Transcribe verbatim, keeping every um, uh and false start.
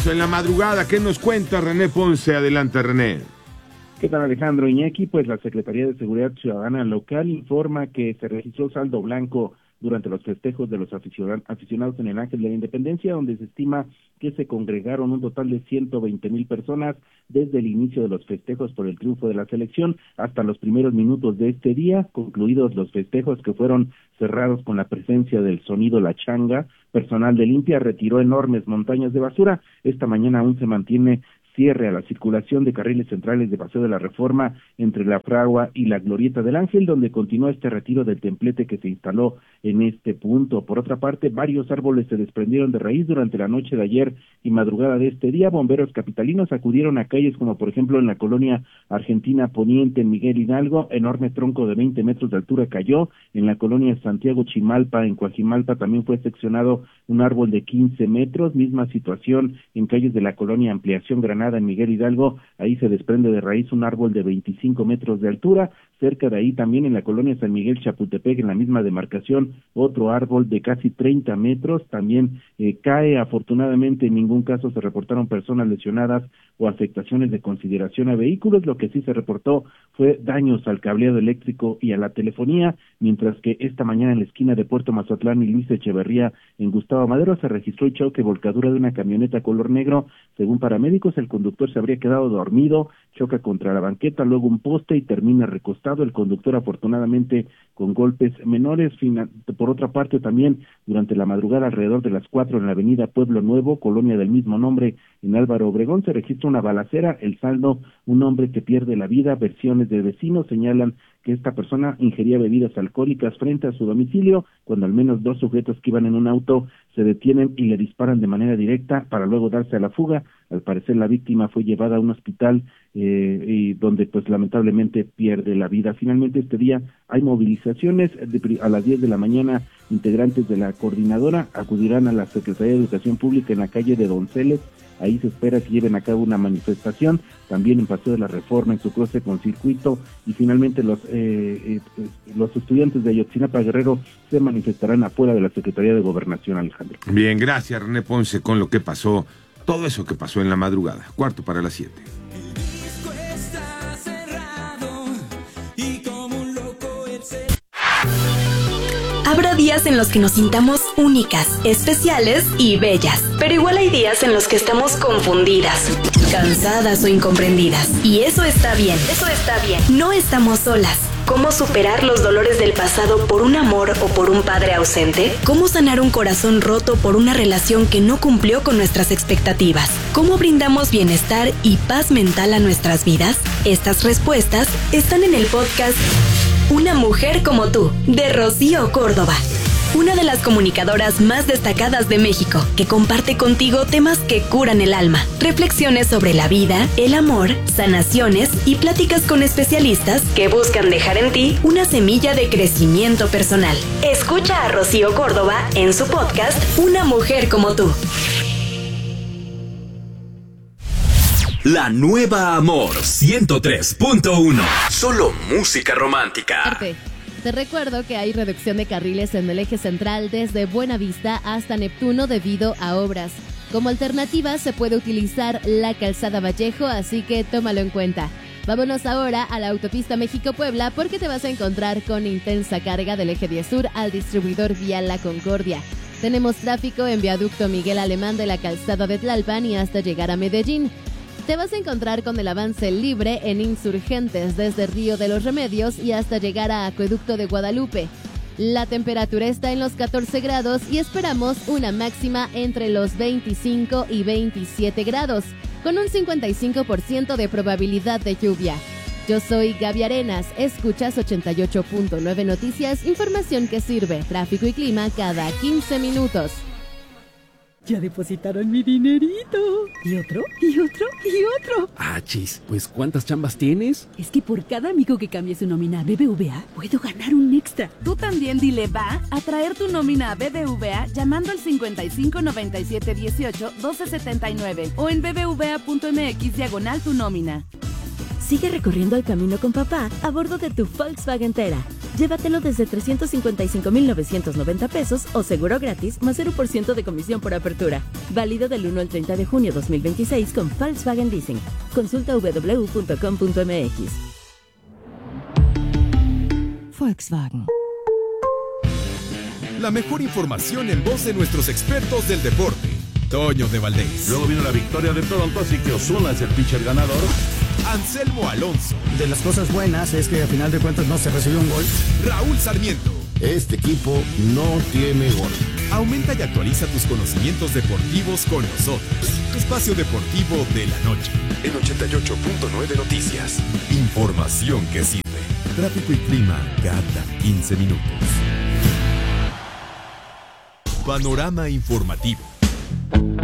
pasó en la madrugada? ¿Qué nos cuenta René Ponce? Adelante, René. ¿Qué tal, Alejandro Iñaki? Pues la Secretaría de Seguridad Ciudadana local informa que se registró saldo blanco durante los festejos de los aficionados en el Ángel de la Independencia, donde se estima que se congregaron un total de ciento veinte mil personas desde el inicio de los festejos por el triunfo de la selección hasta los primeros minutos de este día, concluidos los festejos que fueron cerrados con la presencia del sonido La Changa. Personal de limpia retiró enormes montañas de basura. Esta mañana aún se mantiene cierre a la circulación de carriles centrales de Paseo de la Reforma entre la Fragua y la Glorieta del Ángel, donde continúa este retiro del templete que se instaló en este punto. Por otra parte, varios árboles se desprendieron de raíz durante la noche de ayer y madrugada de este día. Bomberos capitalinos acudieron a calles como por ejemplo en la colonia Argentina Poniente en Miguel Hidalgo, enorme tronco de veinte metros de altura cayó. En la colonia Santiago Chimalpa, en Coajimalpa, también fue seccionado un árbol de quince metros, misma situación en calles de la colonia Ampliación Granada en Miguel Hidalgo, ahí se desprende de raíz un árbol de veinticinco metros de altura. Cerca de ahí también en la colonia San Miguel Chapultepec, en la misma demarcación, otro árbol de casi treinta metros también eh, cae. Afortunadamente en ningún caso se reportaron personas lesionadas o afectaciones de consideración a vehículos. Lo que sí se reportó fue daños al cableado eléctrico y a la telefonía, mientras que esta mañana en la esquina de Puerto Mazatlán y Luis Echeverría en Gustavo Madero se registró el choque volcadura de una camioneta color negro. Según paramédicos, el conductor se habría quedado dormido, choca contra la banqueta, luego un poste y termina recostado. El conductor afortunadamente con golpes menores. Por otra parte, también durante la madrugada alrededor de las cuatro en la avenida Pueblo Nuevo, colonia del mismo nombre en Álvaro Obregón, se registra una balacera. El saldo, un hombre que pierde la vida. Versiones de vecinos señalan que esta persona ingería bebidas alcohólicas frente a su domicilio, cuando al menos dos sujetos que iban en un auto se detienen y le disparan de manera directa para luego darse a la fuga. Al parecer la víctima fue llevada a un hospital eh, y donde pues lamentablemente pierde la vida. Finalmente este día hay movilizaciones de, a las diez de la mañana. Integrantes de la coordinadora acudirán a la Secretaría de Educación Pública en la calle de Donceles. Ahí se espera que lleven a cabo una manifestación, también en Paseo de la Reforma, en su cruce con Circuito, y finalmente los eh, eh, los estudiantes de Ayotzinapa Guerrero se manifestarán afuera de la Secretaría de Gobernación, Alejandro. Bien, gracias René Ponce con lo que pasó, todo eso que pasó en la madrugada, cuarto para las siete. Habrá días en los que nos sintamos únicas, especiales y bellas, pero igual hay días en los que estamos confundidas, cansadas o incomprendidas. Y eso está bien, eso está bien. No estamos solas. ¿Cómo superar los dolores del pasado por un amor o por un padre ausente? ¿Cómo sanar un corazón roto por una relación que no cumplió con nuestras expectativas? ¿Cómo brindamos bienestar y paz mental a nuestras vidas? Estas respuestas están en el podcast Una mujer como tú, de Rocío Córdoba. Una de las comunicadoras más destacadas de México, que comparte contigo temas que curan el alma, reflexiones sobre la vida, el amor, sanaciones y pláticas con especialistas que buscan dejar en ti una semilla de crecimiento personal. Escucha a Rocío Córdoba en su podcast Una mujer como tú. La nueva Amor ciento tres punto uno. Solo música romántica. Te recuerdo que hay reducción de carriles en el eje central desde Buenavista hasta Neptuno debido a obras. Como alternativa se puede utilizar la calzada Vallejo, así que tómalo en cuenta. Vámonos ahora a la autopista México-Puebla porque te vas a encontrar con intensa carga del eje diez sur al distribuidor vial La Concordia. Tenemos tráfico en viaducto Miguel Alemán de la calzada de Tlalpan y hasta llegar a Medellín. Te vas a encontrar con el avance libre en Insurgentes desde Río de los Remedios y hasta llegar a Acueducto de Guadalupe. La temperatura está en los catorce grados y esperamos una máxima entre los veinticinco y veintisiete grados, con un cincuenta y cinco por ciento de probabilidad de lluvia. Yo soy Gaby Arenas, escuchas ochenta y ocho punto nueve Noticias, información que sirve, tráfico y clima cada quince minutos. Ya depositaron mi dinerito. ¿Y otro? ¿Y otro? ¿Y otro? Ah, chis, pues ¿cuántas chambas tienes? Es que por cada amigo que cambie su nómina a B B V A, puedo ganar un extra. Tú también dile va a traer tu nómina a B B V A llamando al cincuenta y cinco noventa y siete dieciocho doce setenta y nueve o en bbva.mx diagonal tu nómina. Sigue recorriendo el camino con papá a bordo de tu Volkswagen Tera. Llévatelo desde trescientos cincuenta y cinco mil novecientos noventa pesos o seguro gratis más cero por ciento de comisión por apertura. Válido del uno al treinta de junio dos mil veintiséis con Volkswagen Leasing. Consulta w w w punto com punto m x. Volkswagen. La mejor información en voz de nuestros expertos del deporte. Toño de Valdés. Luego vino la victoria de Toronto, así que Ozuna es el pitcher ganador. Anselmo Alonso. De las cosas buenas es que a final de cuentas no se recibió un gol. Raúl Sarmiento. Este equipo no tiene gol. Aumenta y actualiza tus conocimientos deportivos con nosotros. Espacio Deportivo de la Noche. En ochenta y ocho punto nueve Noticias. Información que sirve. Tráfico y clima cada quince minutos. Panorama informativo.